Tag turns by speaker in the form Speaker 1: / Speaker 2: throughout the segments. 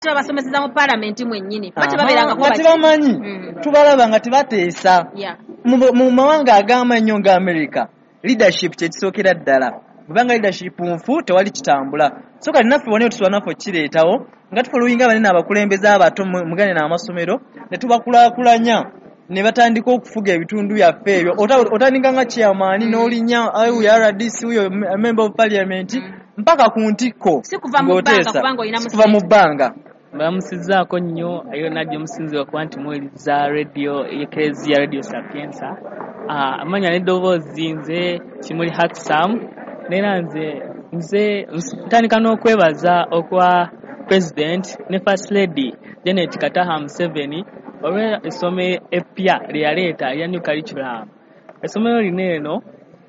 Speaker 1: Abasomeseza mu parliament mwennyini babeeranga ko
Speaker 2: batibamanyi tubalaba nga tebateesa mu mawanga ag'amannyo nga America leadership kyekisookera ddala kubanga leadership nfu tewali kitambula so kati naffe wano tusobola naffe kireetawo nga tufolowinga banene abakulembeze abato mugane n'amasomero ne tubakulaakulanya ne batandika okufuga ebitundu byaffe ebyo otandika nga chairman n'olinya RDC uyo member of parliament mpaka ku ntikko
Speaker 1: sikuva mu bbanga
Speaker 3: bamusizaako nnyo ayo najjo musinzibwa kuba nti muwuliriza radio Eklezia Radio Sapienza amanya n'eddoboozi nze Kimuli Haksam nera nze ntandika n'okwebaza okwa President ne First Lady Janet Kataha Museveni olwe essomero eppya lye yaleeta erya new curriculum. Essomero lino eno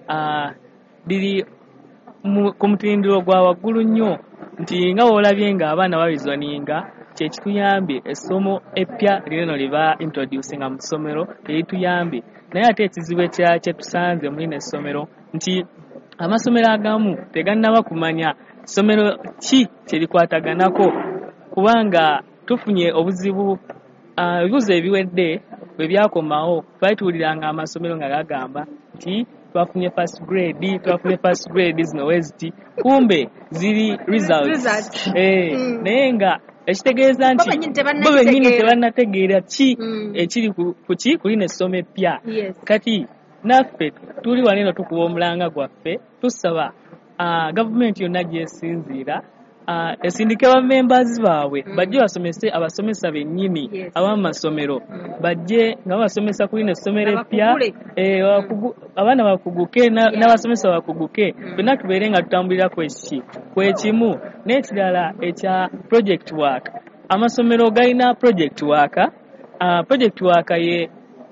Speaker 3: liri ku mutindiro gwa waggulu nnyo nti nga olabye nga abaana babizoninga kyekituyambye essomo eppya lino liba introducinga mu ssomero terituyambye naye ate ekizibu kyetusanze mu lino essomero nti amasomero agamu tegannaba kumanya ssomero ki kyerikwataganako kubanga tufunye obuzibu ebibuzo ebiwedde bwe byakomawo twali tuwuliranga amasomero nga gagamba nti twafunye first grade zino weziti kumbe ziri results naye nga ekitegeeza nti bo bennyini tebannategeera ki ekiri ku lino essomo eppya kati naffe tuli wano eno tukuba omulanga gwaffe tusaba gavumenti yonna gyesinziira esindike ba members baabwe bajje basomese abasomesa bennyini ab'amasomero bajje nga basomesa ku lino essomero eppya abaana bakuguke n'abasomesa bakuguke fenna tubeere nga tutambulira kwekimu n'ekirala ekya project work amasomero galina project work ye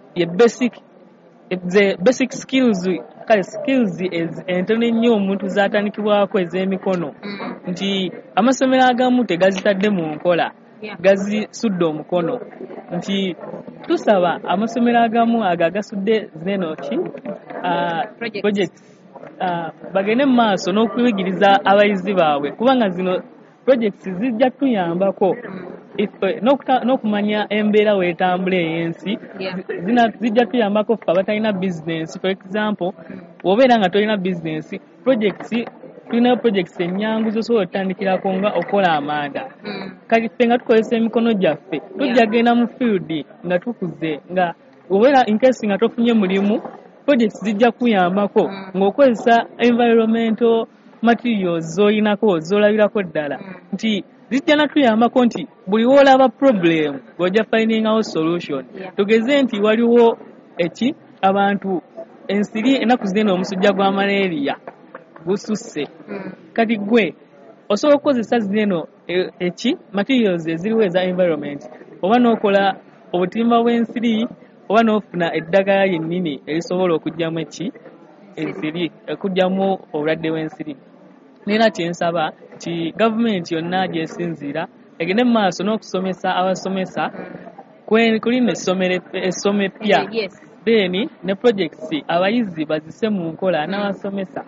Speaker 3: basic skills entono ennyo omuntu zatandikibwako ez'emikono nti amasomero agamu tegazitadde mu nkola gazisudde omukono nti tusaba amasomero agamu agagasudde zinenoki projects bagende mu maaso n'okuyigiriza abayizi baabwe kubanga zino projects zijja tuyambako n'okumanya embeera weetambula ey'ensi zijja tuyambako ffe abatalina business for example wobeera nga tolina business tulinayo projects ennyangu zosobola otandikirako nga okola amanda kati ffe nga tukozesa emikono gyaffe tujja genda mu field nga tukuze nga obeera incase nga tofunye mulimu projects zijja kuyambako ng'okozesa environmental materials z'olinako z'olabirako ddala nti zijja natuyambako nti buli woolaba problem ng'ojja findingawo solution tugeze nti waliwo abantu ensiri ennaku zino omusujja gwa malaria gususse kati gwe osobola okukozesa zino materials eziriwo eza environment oba n'okola obutimba bw'ensiri oba n'ofuna eddagala yennyini erisobola okugyamu ensiri okugyamu obulwadde bw'ensiri nera kyensaba ti gavumenti yonna gyesinziira egende mu maaso n'okusomesa abasomesa ku lino essomo eppya then ne projects abayizi bazise mu nkola n'abasomesa.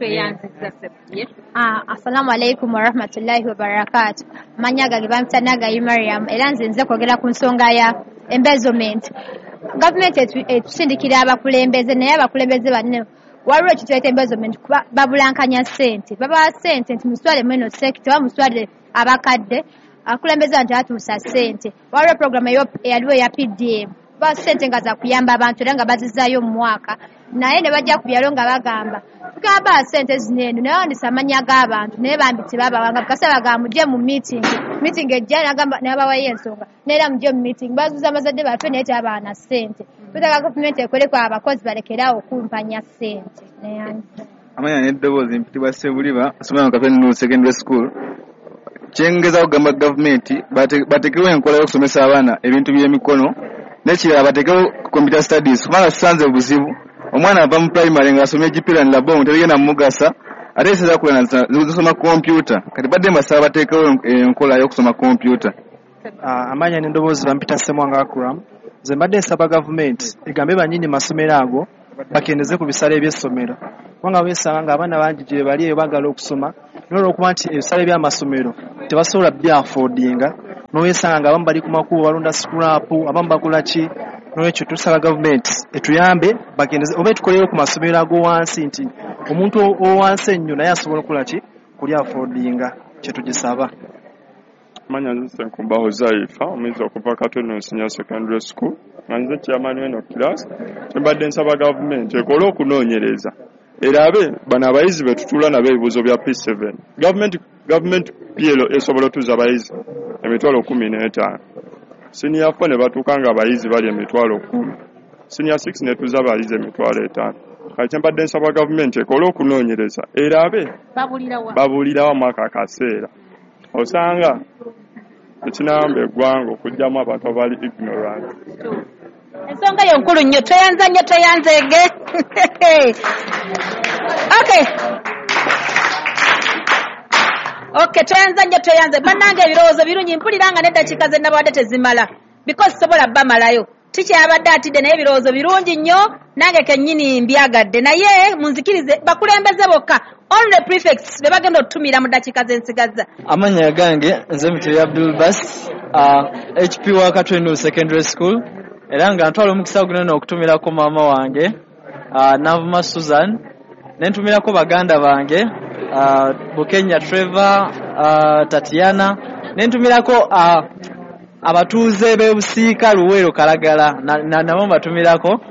Speaker 4: Assalamu alaikum warahmatullahi wabarakatuh. Manya gange bamutanaga Mariam era nze kwogera ku nsonga ya embezzlement. Gavumenti etusindikira abakulembeze naye abakulembeze banne waliwo ekitweta embezzlement babulankanya ssente baba ssente nti muswale mweno sekita oba muswale abakadde akulembeza nti atuusa ssente waliwo program eyaliwo eya PDM ba ssente nga za kuyamba abantu era nga bazizaayo mu mwaka naye ne bajja ku byalo nga bagamba tugamba ssente zineeno naye wandisa amannya g'abantu naye bambi tebabawanga bukasa bagamba mujje mu meeting ejja n'abawayo ensonga neera mujje mu meeting bazuza abazadde baffe naye tebabaa na ssente tutaka gavumenti ekoleko abakozi balekerawo okumpanya ssente.
Speaker 5: Amanya n'eddoboozi mpitibwa Sebuliba asomera mu Kapennu Secondary School kyengeza kugamba gavumenti batekerewo enkola y'okusomesa abaana ebintu by'emikono n'ekirala batekerewo computer studies kubanga tusanze obuzibu omwana ava mu primary ng'asomye GPR and labo terigenda mumugasa ate eseza kulana zisoma computer kati badde mbasaba batekerewo enkola y'okusoma computer.
Speaker 6: Amanya n'eddoboozi bampita Semwanga Akram nze mbadde nsaba gavumenti egambe bannyini masomero ago bakendeze ku bisale eby'essomero kubanga beesanga ng'abaana bangi gye bali eyo baagala okusoma n'olwokuba nti ebisale by'amasomero tebasobola byafoodinga n'oyesanga nga abamu bali ku makubo balonda scrap abamu bakola ki n'ekyo tusaba gavumenti etuyambe bagendeze oba etukoleyo ku masomero ago wansi nti omuntu owansi ennyo naye asobola okukola ki kuli affordinga kyetugisaba.
Speaker 7: Manya nze nkumbaho Zaifa omuyizi okuva Katono Senior Secondary School nga nze chairman w'eno class mbadde nsaba gavumenti ekole okunoonyereza erabe bano abayizi betutula nabo ebibuuzo bya P7 gavumenti PLO esobola otuza abayizi emitwalo 15 senior 4 ne batuuka nga abayizi bali emitwalo 10 senior 6 ne tuza abayizi emitwalo 5 kati mbadde nsaba gavumenti ekole okunoonyereza erabe babulirawo mwaka akaseera osanga ekinamba eggwanga okugyamu abantu abali ignorant.
Speaker 1: Ensonga yo nkulu nnyo tweyanzege. Okay, tweyanze bannange ebirowoozo birungi mpuliranga n'eddakiika ze nabadde tezimala because sobola bamalayo tikyabadde atidde naye ebirowoozo birungi nnyo nange kennyini mbyagadde naye munzikirize bakulembeze bokka only prefects be bagenda otutumira mu ddakiika z'ensigaza.
Speaker 2: Amanya gange nze Muteri Abdul Bas HP wa Katwenu Secondary School era nga ntwala omukisa gunene okutumirako maama wange Navuma Susan nentumirako baganda bange Bukenya Trevor Tatiana nentumirako abatuuze b'ebusiika Luweero Kalagala nabo mbatumirako